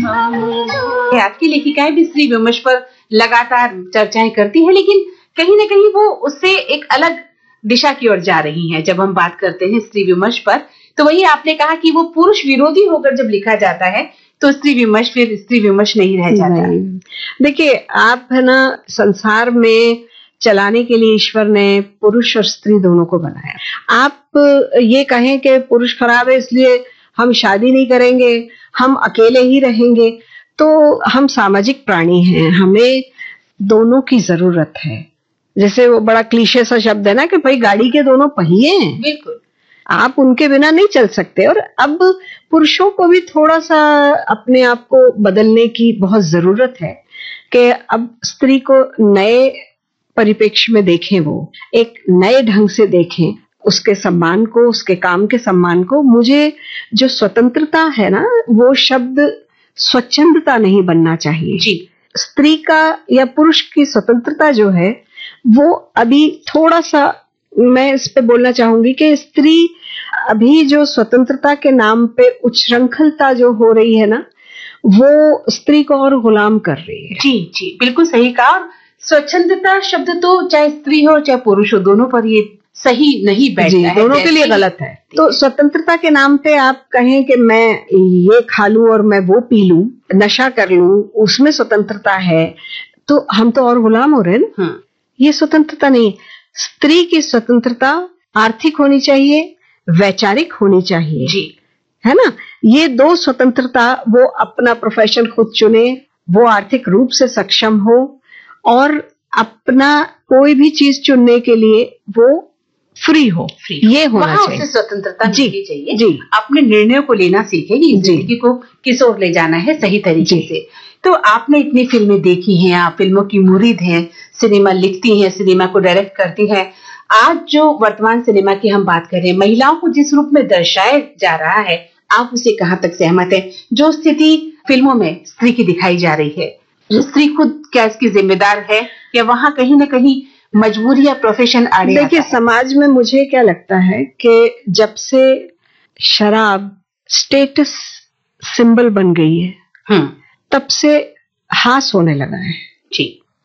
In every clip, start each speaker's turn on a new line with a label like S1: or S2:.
S1: आपकी लेखिकाएं भी स्त्री विमर्श पर लगातार चर्चाएं करती है, लेकिन कहीं न कहीं वो उससे एक अलग दिशा की ओर जा रही हैं। जब हम बात करते हैं स्त्री विमर्श पर, तो वही आपने कहा कि वो पुरुष विरोधी होकर जब लिखा जाता है तो स्त्री विमर्श फिर स्त्री विमर्श नहीं रह जाता।
S2: देखिए, आप है ना, संसार में चलाने के लिए ईश्वर ने पुरुष और स्त्री दोनों को बनाया। आप ये कहें कि पुरुष खराब है इसलिए हम शादी नहीं करेंगे, हम अकेले ही रहेंगे, तो हम सामाजिक प्राणी हैं, हमें दोनों की जरूरत है। जैसे वो बड़ा क्लीशे सा शब्द है ना कि भाई गाड़ी के दोनों पहिए हैं,
S1: बिल्कुल,
S2: आप उनके बिना नहीं चल सकते। और अब पुरुषों को भी थोड़ा सा अपने आप को बदलने की बहुत जरूरत है कि अब स्त्री को नए परिप्रेक्ष्य में देखें, वो एक नए ढंग से देखें, उसके सम्मान को, उसके काम के सम्मान को। मुझे जो स्वतंत्रता है ना, वो शब्द स्वच्छंदता नहीं बनना चाहिए
S1: जी।
S2: स्त्री का या पुरुष की स्वतंत्रता जो है वो अभी थोड़ा सा, मैं इस पे बोलना चाहूंगी कि स्त्री अभी जो स्वतंत्रता के नाम पे उच्छृंखलता जो हो रही है ना, वो स्त्री को और गुलाम कर रही है।
S1: जी जी, बिल्कुल सही कहा। और स्वच्छंदता शब्द तो चाहे स्त्री हो चाहे पुरुष हो, दोनों पर ये सही नहीं बैठता है,
S2: दोनों के लिए गलत है। तो स्वतंत्रता के नाम पे आप कहें कि मैं ये खा लूं और मैं वो पी लूं, नशा कर लूं, उसमें स्वतंत्रता है, तो हम तो और गुलाम हो रहे हैं ना। ये स्वतंत्रता नहीं। स्त्री की स्वतंत्रता आर्थिक होनी चाहिए, वैचारिक होनी चाहिए
S1: जी,
S2: है ना। ये दो स्वतंत्रता, वो अपना प्रोफेशन खुद चुने, वो आर्थिक रूप से सक्षम हो और अपना कोई भी चीज चुनने के लिए वो फ्री हो, ये होना चाहिए।
S1: स्वतंत्रता मिलनी चाहिए जी। अपने निर्णयों को लेना सीखे कि जिंदगी को किस ओर ले जाना है सही तरीके से। तो आपने इतनी फिल्में देखी हैं, आप फिल्मों की मुरीद हैं, सिनेमा लिखती हैं, सिनेमा को डायरेक्ट करती हैं। आज जो वर्तमान सिनेमा की हम बात कर रहे हैं, महिलाओं को जिस रूप में दर्शाया जा रहा है, आप उसे कहाँ तक सहमत हैं? जो स्थिति फिल्मों में स्त्री की दिखाई जा रही है, स्त्री खुद क्या इसकी जिम्मेदार है या वहां कहीं ना कहीं मजबूरी या प्रोफेशन आड़े आता है?
S2: देखिए, समाज में मुझे क्या लगता है कि जब से शराब स्टेटस सिंबल बन गई है, तब से हास होने लगा है
S1: जी।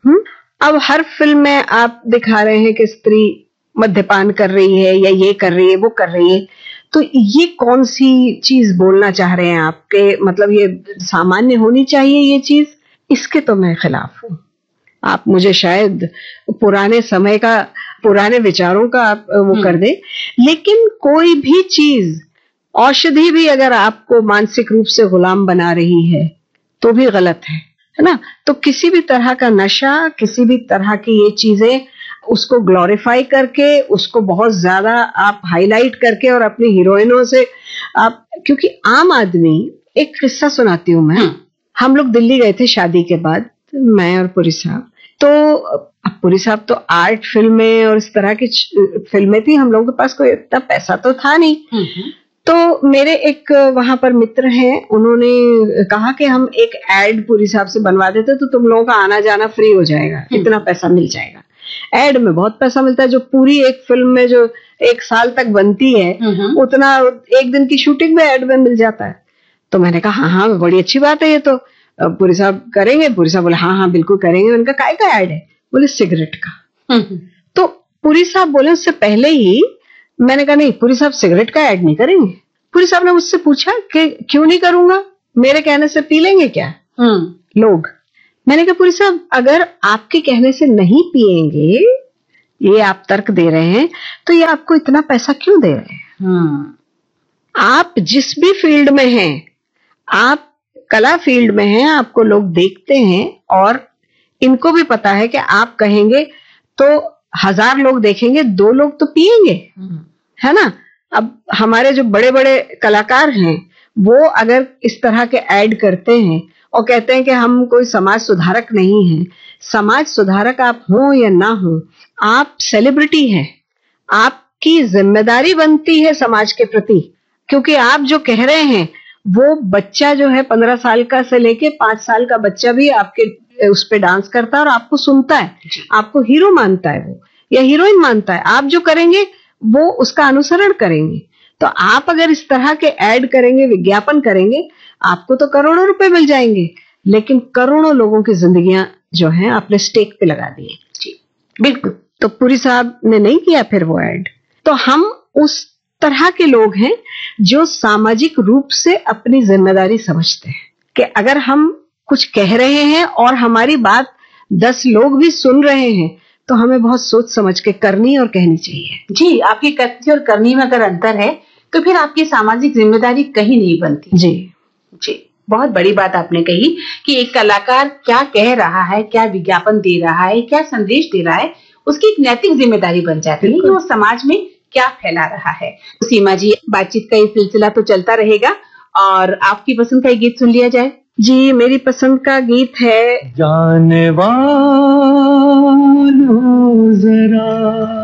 S2: अब हर फिल्म में आप दिखा रहे हैं कि स्त्री मद्यपान कर रही है या ये कर रही है, वो कर रही है। तो ये कौन सी चीज बोलना चाह रहे हैं आपके? मतलब ये सामान्य होनी चाहिए ये चीज, इसके तो मैं खिलाफ हूँ। आप मुझे शायद पुराने समय का, पुराने विचारों का आप वो कर दे, लेकिन कोई भी चीज, औषधि भी अगर आपको मानसिक रूप से गुलाम बना रही है तो भी गलत है ना। तो किसी भी तरह का नशा, किसी भी तरह की ये चीजें, उसको ग्लोरीफाई करके, उसको बहुत ज्यादा आप हाईलाइट करके और अपनी हीरोइनों से आप, क्योंकि आम आदमी, एक किस्सा सुनाती हूँ मैं। हम लोग दिल्ली गए थे शादी के बाद, मैं और पुरी साहब। तो अब पुरी साहब तो आर्ट फिल्में और इस तरह की फिल्में थी, हम लोगों के पास कोई इतना पैसा तो था नहीं। तो मेरे एक वहां पर मित्र हैं, उन्होंने कहा कि हम एक एड पुरी साहब से बनवा देते तो तुम लोगों का आना जाना फ्री हो जाएगा, इतना पैसा मिल जाएगा। एड में बहुत पैसा मिलता है, जो पूरी एक फिल्म में जो 1 साल तक बनती है उतना 1 दिन की शूटिंग में एड में मिल जाता है। तो मैंने कहा हाँ बड़ी अच्छी बात है, ये तो पुरी साहब करेंगे। पुरी साहब बोले हाँ बिल्कुल करेंगे। उनका काय का एड है? बोले सिगरेट का। तो पुरी साहब बोले उससे पहले ही, मैंने कहा नहीं पुरी साहब सिगरेट का ऐड नहीं करेंगे। पुरी साहब ने मुझसे पूछा कि क्यों नहीं करूंगा, मेरे कहने से पी लेंगे क्या लोग? मैंने कहा पुरी साहब अगर आपके कहने से नहीं पिएंगे, ये आप तर्क दे रहे हैं, तो ये आपको इतना पैसा क्यों दे रहे हैं? आप जिस भी फील्ड में हैं, आप कला फील्ड में हैं, आपको लोग देखते हैं और इनको भी पता है कि आप कहेंगे तो 1000 लोग देखेंगे, 2 लोग तो पिएंगे, है ना। अब हमारे जो बड़े बड़े कलाकार हैं, वो अगर इस तरह के ऐड करते हैं और कहते हैं कि हम कोई समाज सुधारक नहीं हैं, समाज सुधारक आप हो या ना हो, आप सेलिब्रिटी हैं, आपकी जिम्मेदारी बनती है समाज के प्रति। क्योंकि आप जो कह रहे हैं, वो बच्चा जो है 15 साल का से लेके 5 साल का बच्चा भी आपके उस पे डांस करता है और आपको सुनता है, आपको हीरो मानता है वो या हीरोइन मानता है। आप जो करेंगे वो उसका अनुसरण करेंगे। तो आप अगर इस तरह के ऐड करेंगे, विज्ञापन करेंगे, आपको तो करोड़ों रुपए मिल जाएंगे, लेकिन करोड़ों लोगों की जिंदगियां जो हैं आपने स्टेक पे लगा दी।
S1: जी बिल्कुल।
S2: तो पुरी साहब ने नहीं किया फिर वो ऐड। तो हम उस तरह के लोग हैं जो सामाजिक रूप से अपनी जिम्मेदारी समझते हैं कि अगर हम कुछ कह रहे हैं और हमारी बात 10 लोग भी सुन रहे हैं तो हमें बहुत सोच समझ के करनी और कहनी चाहिए।
S1: जी, आपकी कथनी और करनी में अगर अंतर है तो फिर आपकी सामाजिक जिम्मेदारी कहीं नहीं बनती।
S2: जी
S1: जी, बहुत बड़ी बात आपने कही कि एक कलाकार क्या कह रहा है, क्या विज्ञापन दे रहा है, क्या संदेश दे रहा है, उसकी एक नैतिक जिम्मेदारी बन जाती है कि वो समाज में क्या फैला रहा है। तो सीमा जी, बातचीत का ये सिलसिला तो चलता रहेगा और आपकी पसंद का एक गीत सुन लिया जाए।
S2: जी, मेरी पसंद का गीत है
S3: जाने वालों जरा